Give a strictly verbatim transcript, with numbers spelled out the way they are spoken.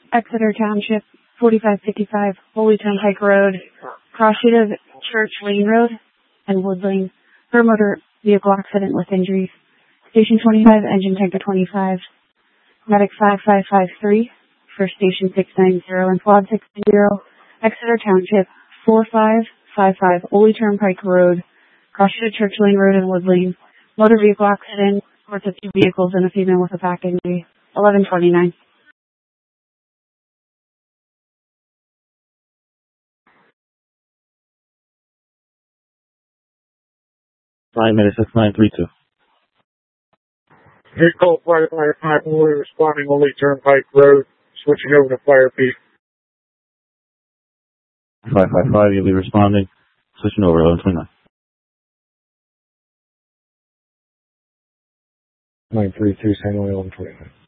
Exeter Township, forty-five fifty-five Holy Turnpike Road, cross sheet of Church Lane Road and Wood Lane. Per motor vehicle accident with injuries. Station twenty-five, engine tanker twenty-five. Medic five five five three for Station six ninety and Quad six ninety. Exeter Township, four five five five Holy Turnpike Road, cross sheet of Church Lane Road and Wood Lane. Motor vehicle accident, reports of two vehicles and a female with a back injury. eleven twenty-nine. Five minutes, six nine three two. Hey, call firefighter five one, responding Holy Turnpike Road, switching over to Fire Peak. five five five, you'll be responding, switching over, eleven twenty-nine. nine three two, same way, eleven twenty-nine.